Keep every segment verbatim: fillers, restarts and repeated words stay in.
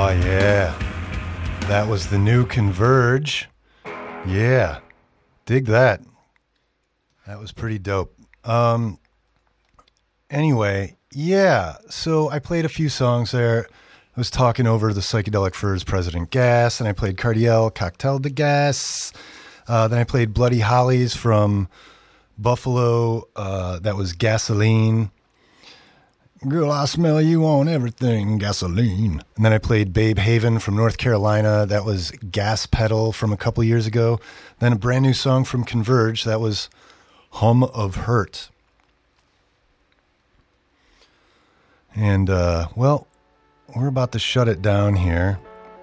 Oh, yeah. That was the new Converge. Yeah. Dig that. That was pretty dope. Um. Anyway, yeah. So I played a few songs there. I was talking over the Psychedelic Furs President Gas, and I played Cardiel, Cocktail de Gas. Uh, then I played Bloody Hollies from Buffalo. Uh, that was Gasoline. Girl, I smell you on everything, gasoline. And then I played Babe Haven from North Carolina. That was Gas Pedal from a couple years ago. Then a brand new song from Converge. That was Hum of Hurt. And, uh, well, we're about to shut it down here.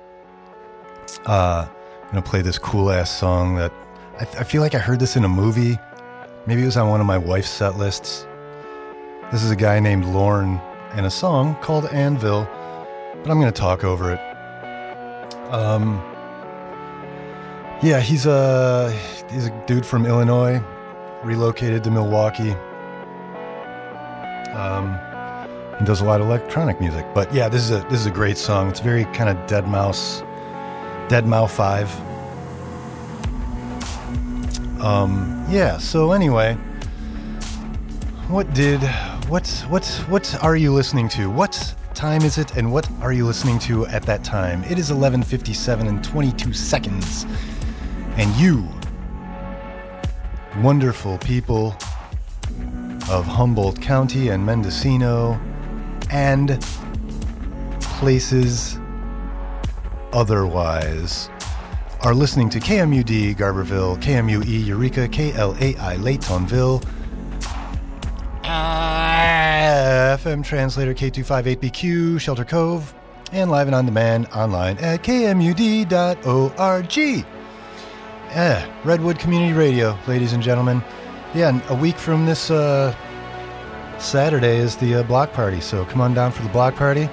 Uh, I'm going to play this cool-ass song that I, I feel like I heard this in a movie. Maybe it was on one of my wife's set lists. This is a guy named Lorne and a song called Anvil, but I'm going to talk over it. Um, yeah, he's a, he's a dude from Illinois, relocated to Milwaukee. Um, he does a lot of electronic music, but yeah, this is a this is a great song. It's very kind of Dead Mouse, Dead Mouse five. Um, yeah. So anyway, what did what what what are you listening to? What time is it, and what are you listening to at that time? It is eleven fifty-seven and twenty-two seconds, and you, wonderful people of Humboldt County and Mendocino and places otherwise, are listening to K M U D Garberville, K M U E Eureka, K L A I Laytonville, F M translator K two fifty-eight B Q, Shelter Cove, and live and on demand online at K M U D dot org. Eh, Redwood Community Radio, ladies and gentlemen. Yeah, and a week from this uh, Saturday is the uh, block party, so come on down for the block party.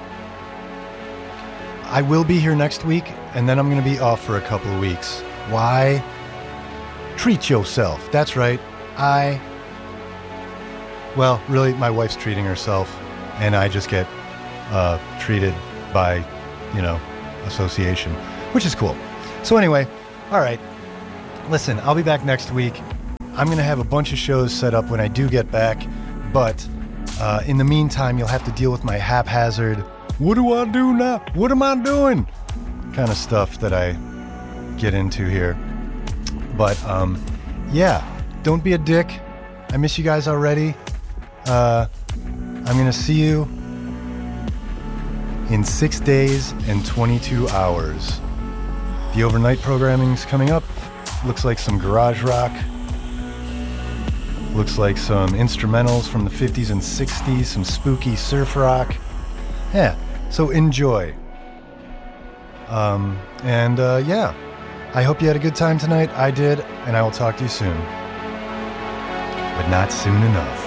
I will be here next week, and then I'm going to be off for a couple of weeks. Why? Treat yourself. That's right. I... Well, really, my wife's treating herself, and I just get uh, treated by, you know, association, which is cool. So anyway, all right. Listen, I'll be back next week. I'm going to have a bunch of shows set up when I do get back, but uh, in the meantime, you'll have to deal with my haphazard, what do I do now? What am I doing? Kind of stuff that I get into here. But, um, yeah, don't be a dick. I miss you guys already. Uh, I'm going to see you in six days and twenty-two hours. The overnight programming's coming up. Looks like some garage rock. Looks like some instrumentals from the fifties and sixties, some spooky surf rock. Yeah, so enjoy. Um, and uh, yeah, I hope you had a good time tonight. I did, and I will talk to you soon. But not soon enough.